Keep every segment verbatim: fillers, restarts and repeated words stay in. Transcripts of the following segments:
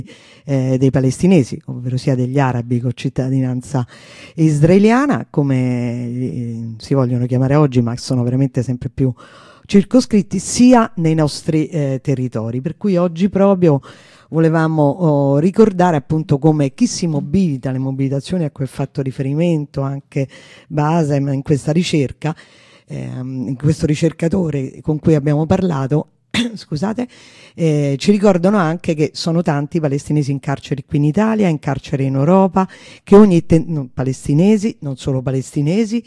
eh, dei palestinesi, ovvero sia degli arabi con cittadinanza israeliana, come eh, si vogliono chiamare oggi, ma sono veramente sempre più circoscritti, sia nei nostri eh, territori. Per cui oggi proprio volevamo oh, ricordare appunto come chi si mobilita, le mobilitazioni a cui ha fatto riferimento anche Basem in questa ricerca, ehm, in questo ricercatore con cui abbiamo parlato, scusate, eh, ci ricordano anche che sono tanti i palestinesi in carcere qui in Italia, in carcere in Europa, che ogni te- no, palestinesi, non solo palestinesi,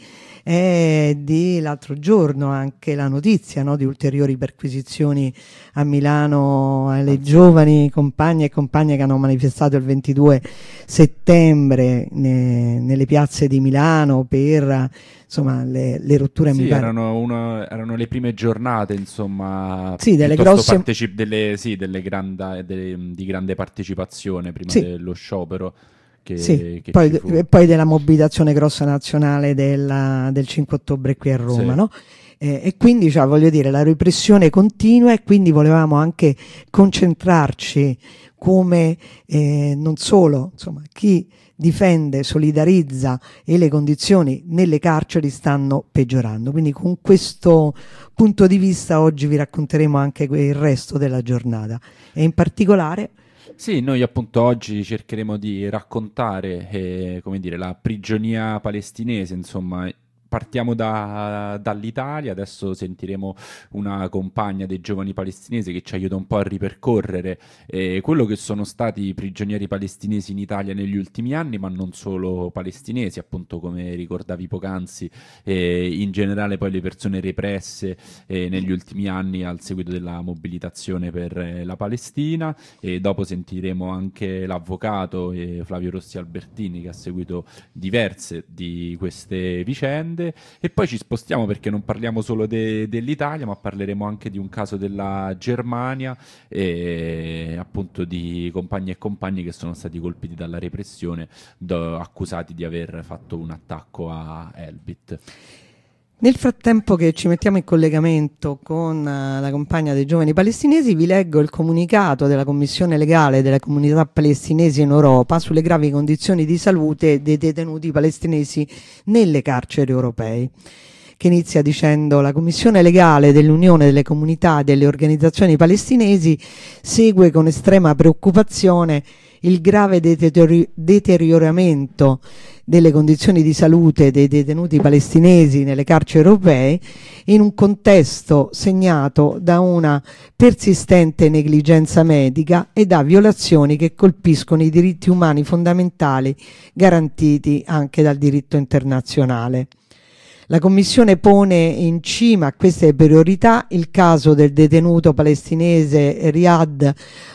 eh, di l'altro giorno anche la notizia, no, di ulteriori perquisizioni a Milano alle giovani compagne e compagne che hanno manifestato il ventidue settembre ne- nelle piazze di Milano per insomma le, le rotture. Sì, mi pare erano, una, erano le prime giornate, insomma, sì, delle piuttosto grosse parteci- delle, sì, delle granda- delle- di grande partecipazione prima sì, dello sciopero che, sì, che poi, ci fu. e poi della mobilitazione grossa nazionale della- del cinque ottobre qui a Roma, Sì. no? Eh, e quindi cioè, voglio dire, la repressione continua, e quindi volevamo anche concentrarci come eh, non solo insomma, chi difende, solidarizza e le condizioni nelle carceri stanno peggiorando. Quindi con questo punto di vista oggi vi racconteremo anche il resto della giornata e in particolare Sì, noi appunto oggi cercheremo di raccontare, eh, come dire, la prigionia palestinese, insomma. Partiamo da- dall'Italia, adesso sentiremo una compagna dei giovani palestinesi che ci aiuta un po' a ripercorrere eh, quello che sono stati i prigionieri palestinesi in Italia negli ultimi anni, ma non solo palestinesi, appunto come ricordavi poc'anzi, eh, in generale poi le persone represse eh, negli ultimi anni al seguito della mobilitazione per eh, la Palestina, e dopo sentiremo anche l'avvocato eh, Flavio Rossi Albertini che ha seguito diverse di queste vicende, e poi ci spostiamo perché non parliamo solo de- dell'Italia, ma parleremo anche di un caso della Germania e appunto di compagni e compagni che sono stati colpiti dalla repressione, do- accusati di aver fatto un attacco a Elbit. Nel frattempo che ci mettiamo in collegamento con uh, la compagna dei giovani palestinesi, vi leggo il comunicato della Commissione legale delle comunità palestinesi in Europa sulle gravi condizioni di salute dei detenuti palestinesi nelle carceri europee, che inizia dicendo: la Commissione legale dell'Unione delle comunità e delle organizzazioni palestinesi segue con estrema preoccupazione il grave deteriori- deterioramento delle condizioni di salute dei detenuti palestinesi nelle carceri europee, in un contesto segnato da una persistente negligenza medica e da violazioni che colpiscono i diritti umani fondamentali garantiti anche dal diritto internazionale. La Commissione pone in cima a queste priorità il caso del detenuto palestinese Riyad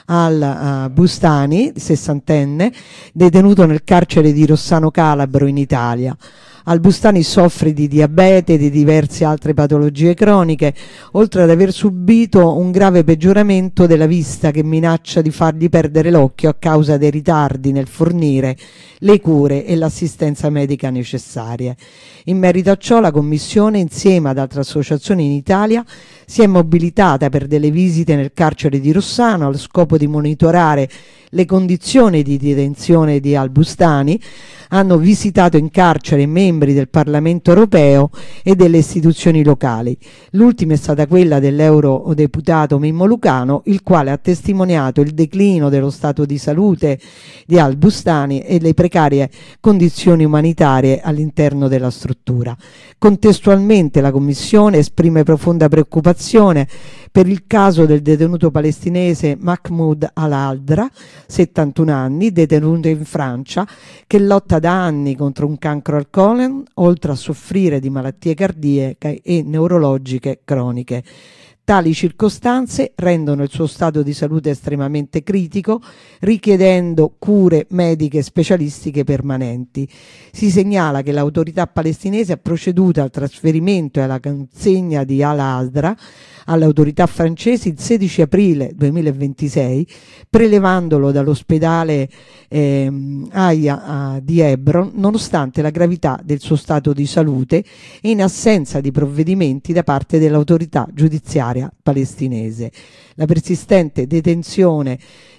al-Bustani, sessantenne, detenuto nel carcere di Rossano Calabro in Italia. Al-Bustani soffre di diabete e di diverse altre patologie croniche, oltre ad aver subito un grave peggioramento della vista che minaccia di fargli perdere l'occhio a causa dei ritardi nel fornire le cure e l'assistenza medica necessarie. In merito a ciò, la Commissione, insieme ad altre associazioni in Italia, si è mobilitata per delle visite nel carcere di Rossano allo scopo di monitorare le condizioni di detenzione di Al-Bustani. Hanno visitato in carcere membri del Parlamento europeo e delle istituzioni locali. L'ultima è stata quella dell'eurodeputato Mimmo Lucano, il quale ha testimoniato il declino dello stato di salute di Al-Bustani e le precarie condizioni umanitarie all'interno della struttura. Contestualmente la Commissione esprime profonda preoccupazione per il caso del detenuto palestinese Mahmoud Al-Aldra, settantuno anni, detenuto in Francia, che lotta da anni contro un cancro al colon, oltre a soffrire di malattie cardiache e neurologiche croniche. Tali circostanze rendono il suo stato di salute estremamente critico, richiedendo cure mediche specialistiche permanenti. Si segnala che l'autorità palestinese ha proceduto al trasferimento e alla consegna di Al-Aldra alle autorità francesi il sedici aprile duemilaventisei, prelevandolo dall'ospedale eh, Aya eh, di Hebron, nonostante la gravità del suo stato di salute e in assenza di provvedimenti da parte dell'autorità giudiziaria palestinese. La persistente detenzione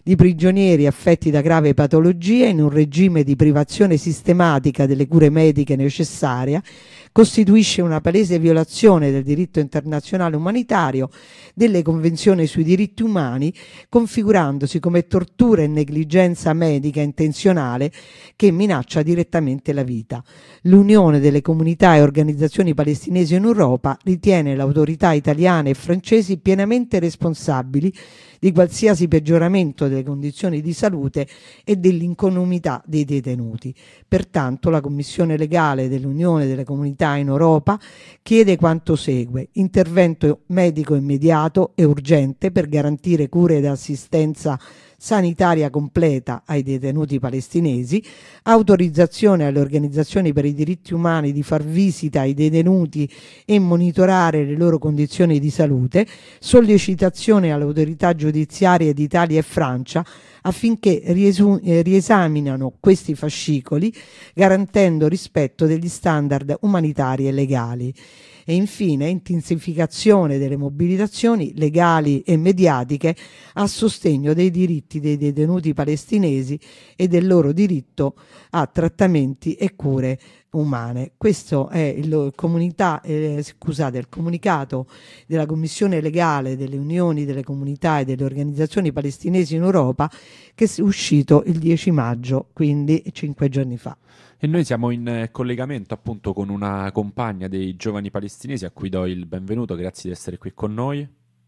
di prigionieri affetti da grave patologia in un regime di privazione sistematica delle cure mediche necessarie costituisce una palese violazione del diritto internazionale umanitario, delle convenzioni sui diritti umani, configurandosi come tortura e negligenza medica intenzionale che minaccia direttamente la vita. L'Unione delle comunità e organizzazioni palestinesi in Europa ritiene le autorità italiane e francesi pienamente responsabili di qualsiasi peggioramento delle condizioni di salute e dell'incolumità dei detenuti. Pertanto la Commissione legale dell'Unione delle comunità in Europa chiede quanto segue: intervento medico immediato e urgente per garantire cure ed assistenza sanitaria completa ai detenuti palestinesi, autorizzazione alle organizzazioni per i diritti umani di far visita ai detenuti e monitorare le loro condizioni di salute, sollecitazione alle autorità giudiziarie di Italia e Francia affinché riesu- eh, riesaminano questi fascicoli garantendo rispetto degli standard umanitari e legali. E infine intensificazione delle mobilitazioni legali e mediatiche a sostegno dei diritti dei detenuti palestinesi e del loro diritto a trattamenti e cure umane. Questo è il, comunità, eh, scusate, il comunicato della Commissione legale delle Unioni delle comunità e delle organizzazioni palestinesi in Europa, che è uscito il dieci maggio, quindi cinque giorni fa. E noi siamo in collegamento appunto con una compagna dei giovani palestinesi a cui do il benvenuto, grazie di essere qui con noi.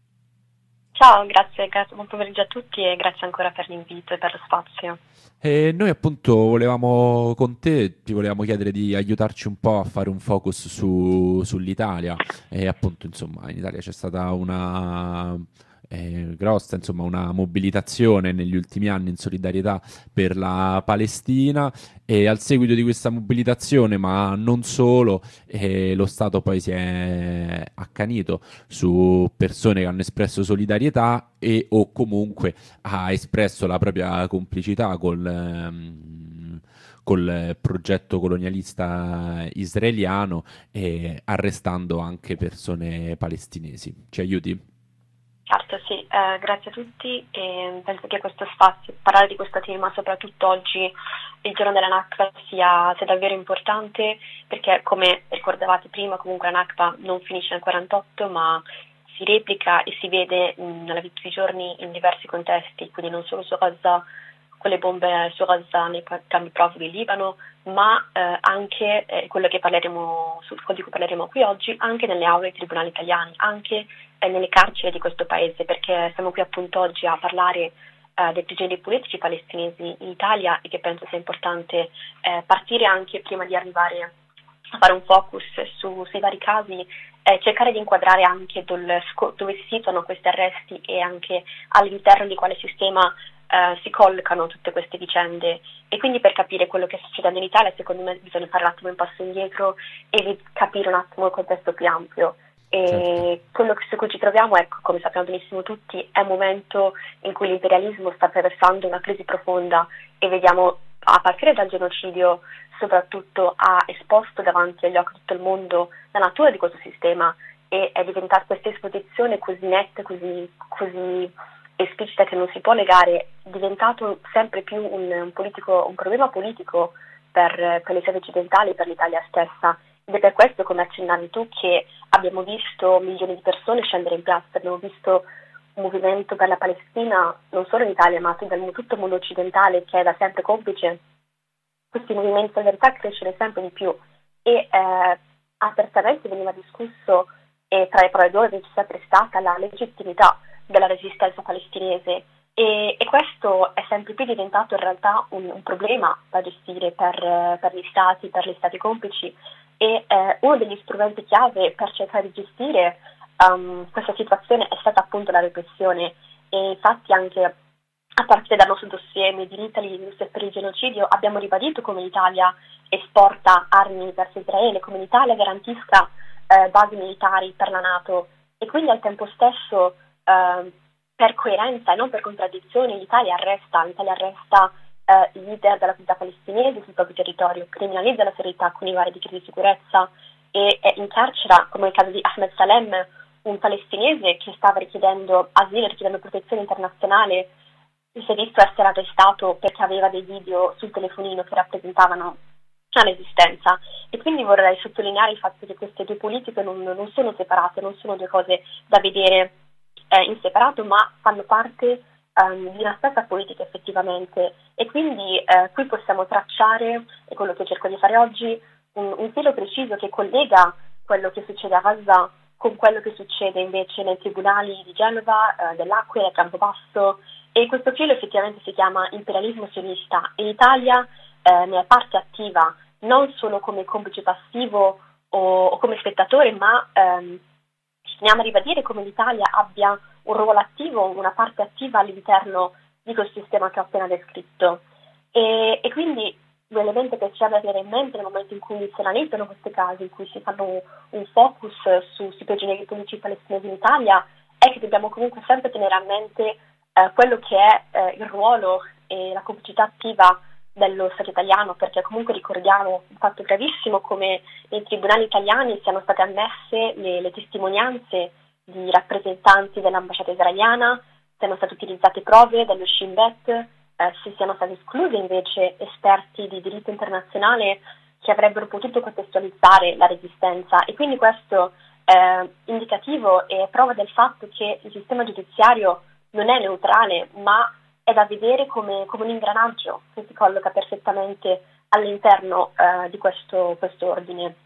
Ciao, grazie, grazie, buon pomeriggio a tutti e grazie ancora per l'invito e per lo spazio. E noi appunto volevamo con te, ti volevamo chiedere di aiutarci un po' a fare un focus su, sull'Italia. E appunto insomma in Italia c'è stata una eh, grossa, insomma, una mobilitazione negli ultimi anni in solidarietà per la Palestina, e al seguito di questa mobilitazione, ma non solo, eh, lo Stato poi si è accanito su persone che hanno espresso solidarietà e o comunque ha espresso la propria complicità col, ehm, col progetto colonialista israeliano, e arrestando anche persone palestinesi. Ci aiuti? Certo, sì, eh, grazie a tutti e penso che questo spazio, parlare di questo tema, soprattutto oggi, il giorno della Nakba, sia, sia davvero importante, perché come ricordavate prima, comunque la Nakba non finisce nel quarantotto, ma si replica e si vede mh, nella vita di giorni in diversi contesti, quindi non solo su Gaza, con le bombe su Gaza nei campi profughi in Libano, ma eh, anche eh, quello che parleremo, su quello di cui parleremo qui oggi, anche nelle aule dei tribunali italiani, anche eh, nelle carceri di questo paese, perché siamo qui appunto oggi a parlare eh, dei prigionieri politici palestinesi in Italia, e che penso sia importante eh, partire anche prima di arrivare a fare un focus su, sui vari casi, eh, cercare di inquadrare anche dove, dove si situano questi arresti e anche all'interno di quale sistema Uh, si collocano tutte queste vicende, e quindi per capire quello che sta succedendo in Italia secondo me bisogna fare un attimo un passo indietro e capire un attimo il contesto più ampio. E certo, quello su cui ci troviamo, ecco, come sappiamo benissimo tutti, è un momento in cui l'imperialismo sta attraversando una crisi profonda, e vediamo, a partire dal genocidio, soprattutto ha esposto davanti agli occhi di tutto il mondo la natura di questo sistema, e è diventata questa esposizione così netta, così, così esplicita, che non si può negare, è diventato sempre più un, un, politico, un problema politico per, per le sedi occidentali, per l'Italia stessa, ed è per questo, come accennavi tu, che abbiamo visto milioni di persone scendere in piazza, abbiamo visto un movimento per la Palestina non solo in Italia ma da tutto il mondo occidentale, che è da sempre complice questi movimenti in verità crescere sempre di più, e eh, apertamente veniva discusso, e tra le parole d'ordine c'è sempre stata la legittimità della resistenza palestinese, e, e questo è sempre più diventato in realtà un, un problema da gestire per, per gli stati, per gli stati complici, e eh, uno degli strumenti chiave per cercare di gestire um, questa situazione è stata appunto la repressione. E infatti anche a partire dal nostro dossier Made in Italy per il genocidio abbiamo ribadito come l'Italia esporta armi verso Israele, come l'Italia garantisca eh, basi militari per la NATO, e quindi al tempo stesso Uh, per coerenza e non per contraddizione l'Italia arresta, l'Italia arresta uh, i leader della comunità palestinese sul proprio territorio, criminalizza la serietà con i vari decreti di sicurezza, e, e incarcera, come nel caso di Ahmed Salem, un palestinese che stava richiedendo asilo, richiedendo protezione internazionale, si è visto essere arrestato perché aveva dei video sul telefonino che rappresentavano la resistenza, e quindi vorrei sottolineare il fatto che queste due politiche non, non sono separate, non sono due cose da vedere eh, in separato, ma fanno parte um, di una stessa politica effettivamente, e quindi eh, qui possiamo tracciare, è quello che cerco di fare oggi, un, un filo preciso che collega quello che succede a Gaza con quello che succede invece nei tribunali di Genova, eh, dell'Aquila, Campobasso, e questo filo effettivamente si chiama imperialismo sionista, e l'Italia eh, ne è parte attiva, non solo come complice passivo o, o come spettatore, ma ehm, ci teniamo a ribadire come l'Italia abbia un ruolo attivo, una parte attiva all'interno di questo sistema che ho appena descritto. E, e quindi l'elemento che ci deve avere in mente nel momento in cui si analizzano questi casi, in cui si fanno un, un focus su, sui prigionieri politici palestinesi in Italia, è che dobbiamo comunque sempre tenere a mente eh, quello che è eh, il ruolo e la complicità attiva dello Stato italiano, perché comunque ricordiamo un fatto gravissimo come nei tribunali italiani siano state ammesse le, le testimonianze di rappresentanti dell'ambasciata israeliana, siano state utilizzate prove dello Shin Bet, eh, si siano stati esclusi invece esperti di diritto internazionale che avrebbero potuto contestualizzare la resistenza, e quindi questo è indicativo e prova del fatto che il sistema giudiziario non è neutrale, ma è da vedere come, come un ingranaggio che si colloca perfettamente all'interno eh, di questo, questo ordine.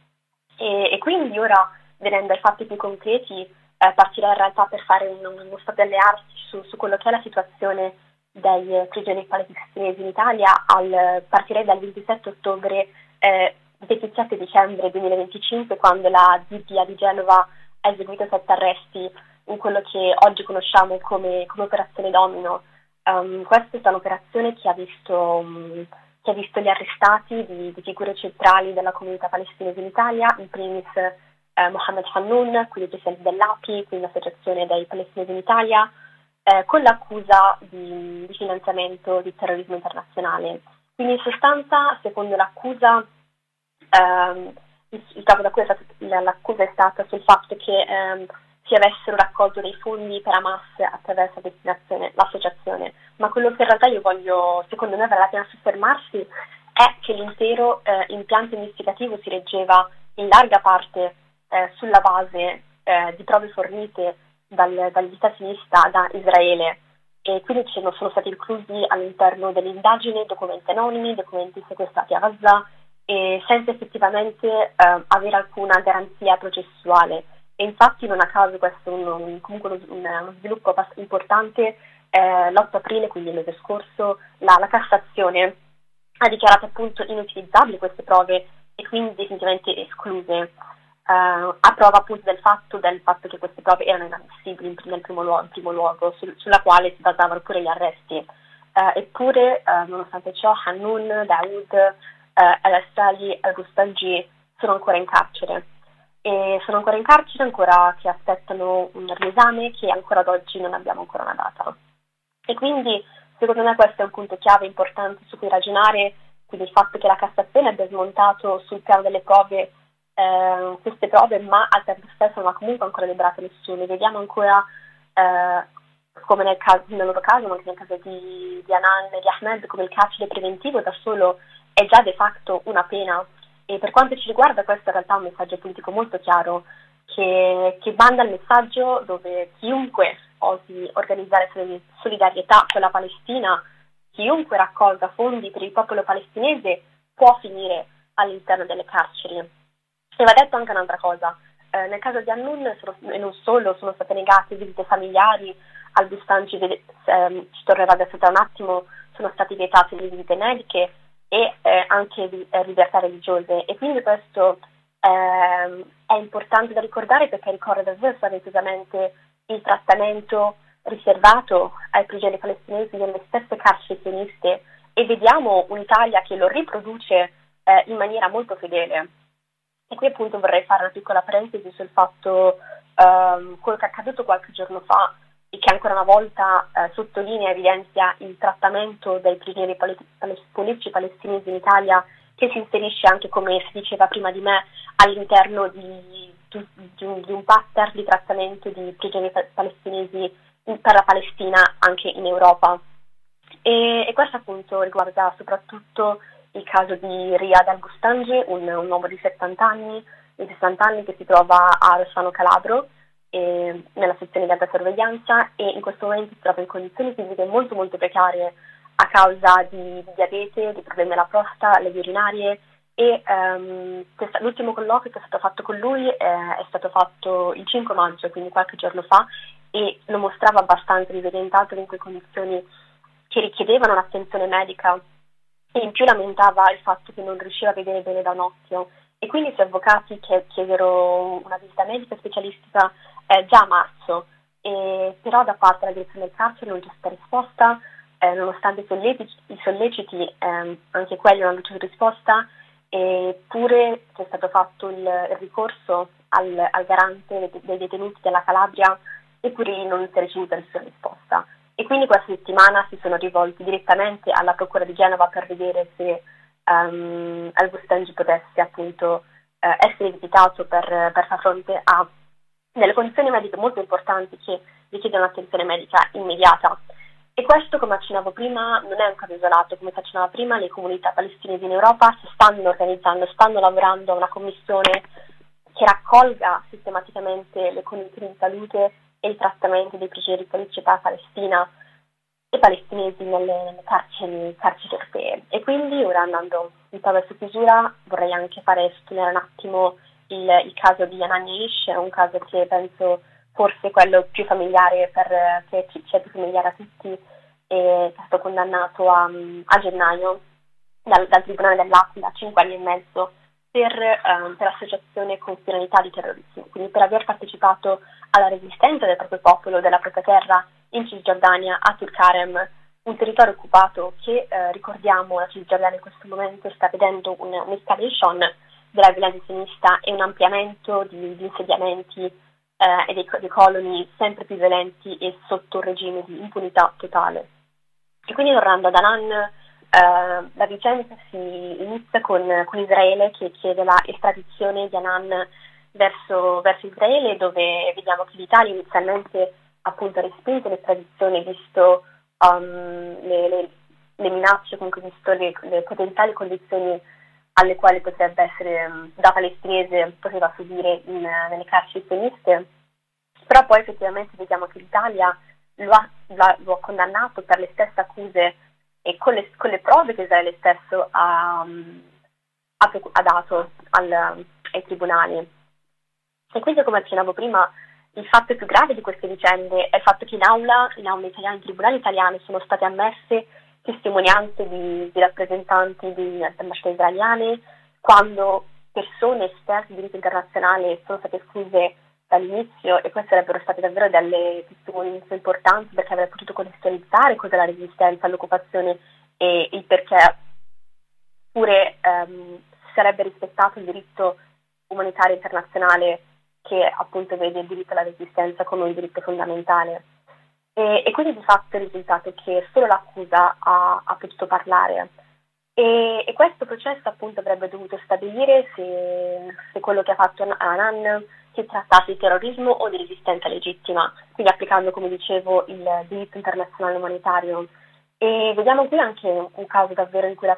E, e quindi ora, venendo ai fatti più concreti, eh, partirei in realtà per fare un, uno stato delle arti su, su quello che è la situazione dei prigionieri palestinesi in Italia. Al, partirei dal ventisette ottobre, eh, ventisette dicembre duemilaventicinque, quando la D D A di Genova ha eseguito sette arresti in quello che oggi conosciamo come, come Operazione Domino. Um, questa è stata un'operazione che ha visto, um, che ha visto gli arrestati di, di figure centrali della comunità palestinese in Italia, in primis eh, Mohammed Hannoun, quindi presidente dell'A P I, quindi l'associazione dei palestinesi in Italia, eh, con l'accusa di, di finanziamento di terrorismo internazionale. Quindi in sostanza, secondo l'accusa, ehm, il, il capo d'accusa, l'accusa è stata sul fatto che ehm, si avessero raccolto dei fondi per Hamas attraverso destinazione, l'associazione, ma quello che in realtà io voglio, secondo me vale la pena soffermarsi, è che l'intero eh, impianto investigativo si reggeva in larga parte eh, sulla base eh, di prove fornite dal, dall'indicazzionista da Israele, e quindi ci sono, sono stati inclusi all'interno dell'indagine documenti anonimi, documenti sequestrati a Gaza, e senza effettivamente eh, avere alcuna garanzia processuale. E infatti non a caso questo è un, un, comunque uno, un, uno sviluppo importante. Eh, l'otto aprile, quindi il mese scorso, la, la Cassazione ha dichiarato appunto inutilizzabili queste prove e quindi definitivamente escluse, eh, a prova appunto del fatto, del fatto che queste prove erano inammissibili nel primo luogo, in primo luogo sul, sulla quale si basavano pure gli arresti. Eh, eppure, eh, nonostante ciò, Hannoun, Daoud, eh, Al-Assali e Al-Rustalji sono ancora in carcere. E sono ancora in carcere, ancora che aspettano un riesame che ancora ad oggi non abbiamo ancora una data. E quindi secondo me questo è un punto chiave importante su cui ragionare, quindi il fatto che la Cassazione abbia smontato sul piano delle prove eh, queste prove, ma al tempo stesso non ha comunque ancora liberato nessuno. Vediamo ancora, eh, come nel, caso, nel loro caso, ma anche nel caso di, di Hanan e di Ahmed, come il carcere preventivo da solo è già de facto una pena. E per quanto ci riguarda questo in realtà è un messaggio politico molto chiaro che, che manda il messaggio dove chiunque osi organizzare solidarietà con la Palestina, chiunque raccolga fondi per il popolo palestinese può finire all'interno delle carceri. E va detto anche un'altra cosa, eh, nel caso di Hannoun e non solo sono state negate visite familiari, al Bustanci, eh, ci tornerà adesso tra un attimo, sono state vietate le visite mediche e eh, anche di eh, libertà religiose, e quindi questo eh, è importante da ricordare perché ricorda davvero spaventosamente il trattamento riservato ai prigionieri palestinesi nelle stesse carceri sioniste, e vediamo un'Italia che lo riproduce eh, in maniera molto fedele. E qui appunto vorrei fare una piccola parentesi sul fatto ehm, quello che è accaduto qualche giorno fa e che ancora una volta eh, sottolinea e evidenzia il trattamento dei prigionieri pal- pal- politici palestinesi in Italia, che si inserisce anche, come si diceva prima di me, all'interno di, di, di, un, di un pattern di trattamento di prigionieri palestinesi in, per la Palestina anche in Europa. E, e questo appunto riguarda soprattutto il caso di Riyad Al-Bustangi, un, un uomo di settanta anni, di sessanta anni che si trova a Rossano Calabro, e, nella sezione di alta sorveglianza, e in questo momento si trova in condizioni fisiche molto molto precarie a causa di, di diabete, di problemi alla prostata, le vie urinarie, e um, questa, l'ultimo colloquio che è stato fatto con lui eh, è stato fatto il cinque maggio, quindi qualche giorno fa, e lo mostrava abbastanza disorientato in quelle condizioni che richiedevano un'attenzione medica, e in più lamentava il fatto che non riusciva a vedere bene da un occhio, e quindi i suoi avvocati che chiesero una visita medica specialistica eh, già a marzo, e però da parte della direzione del carcere non c'è stata risposta, eh, nonostante i solleciti, i solleciti eh, anche quelli non hanno ricevuto risposta, eppure c'è stato fatto il, il ricorso al, al garante dei, dei detenuti della Calabria, eppure non si è ricevuta nessuna risposta. E quindi questa settimana si sono rivolti direttamente alla Procura di Genova per vedere se um, Al-Bustangi potesse appunto uh, essere visitato per, per far fronte a delle condizioni mediche molto importanti che richiedono un'attenzione medica immediata. E questo, come accennavo prima, non è un caso isolato. Come si accennava prima, le comunità palestinesi in Europa si stanno organizzando, stanno lavorando a una commissione che raccolga sistematicamente le condizioni di salute e il trattamento dei prigionieri di società palestina e palestinesi nelle, nelle carceri, carceri europee. E quindi, ora andando un po' verso chiusura, vorrei anche fare sottolineare un attimo il, il caso di Hanan Yaish, un caso che penso forse quello più familiare per che ci è più familiare a tutti, e che è stato condannato a, a gennaio dal, dal Tribunale dell'Aquila a cinque anni e mezzo per, um, per associazione con finalità di terrorismo, quindi per aver partecipato alla resistenza del proprio popolo, della propria terra in Cisgiordania, a Tulkarem, un territorio occupato che, eh, ricordiamo, la Cisgiordania in questo momento sta vedendo un, un'escalation della violenza islamista e un ampliamento di, di insediamenti eh, e dei, dei coloni sempre più violenti e sotto un regime di impunità totale. E quindi, tornando ad Hanan, Uh, la vicenda si inizia con, con Israele che chiede la estradizione di Hanan verso, verso Israele, dove vediamo che l'Italia inizialmente appunto ha respinto l'estradizione visto um, le, le, le minacce, comunque visto le, le potenziali condizioni alle quali potrebbe essere um, da palestinese poteva subire in, nelle carceri sioniste. Però poi effettivamente vediamo che l'Italia lo ha, lo ha condannato per le stesse accuse e con le, con le prove che Israele stesso ha, ha, ha dato al, ai tribunali. E quindi, come accennavo prima, il fatto più grave di queste vicende è il fatto che in aula, in aula italiana, in tribunali italiani sono state ammesse testimonianze di, di rappresentanti di ambasciate israeliane, quando persone esperte di diritto internazionale sono state escluse dall'inizio, e queste sarebbero state davvero delle testimonianze importanti, perché avrebbe potuto contestualizzare cos'è la resistenza all'occupazione e il perché pure ehm, sarebbe rispettato il diritto umanitario internazionale, che appunto vede il diritto alla resistenza come un diritto fondamentale. E, e quindi di fatto è il risultato che solo l'accusa ha, ha potuto parlare. E, e questo processo appunto avrebbe dovuto stabilire se, se quello che ha fatto Hanan si trattasse di terrorismo o di resistenza legittima, quindi applicando, come dicevo, il diritto internazionale umanitario. E vediamo qui anche un caso davvero in cui la